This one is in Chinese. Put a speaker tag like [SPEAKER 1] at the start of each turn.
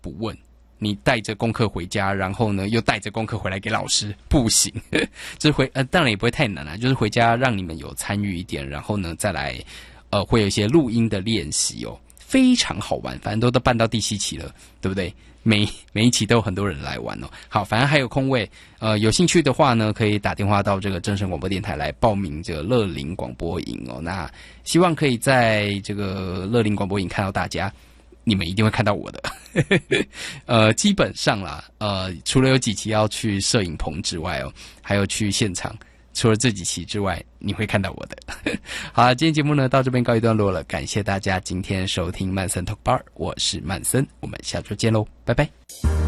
[SPEAKER 1] 不问。你带着功课回家，然后呢又带着功课回来给老师，不行。就是当然也不会太难啦，就是回家让你们有参与一点，然后呢再来会有一些录音的练习哦，非常好玩。反正都办到第7期了，对不对？每一期都有很多人来玩哦。好，反正还有空位，有兴趣的话呢，可以打电话到这个正声广播电台来报名这个乐龄广播营哦。那希望可以在这个乐龄广播营看到大家。你们一定会看到我的。基本上啦，除了有几期要去摄影棚之外哦，还有去现场，除了这几期之外，你会看到我的。好啦，今天节目呢到这边告一段落了，感谢大家今天收听曼森 Talk Bar， 我是曼森，我们下周见喽，拜拜。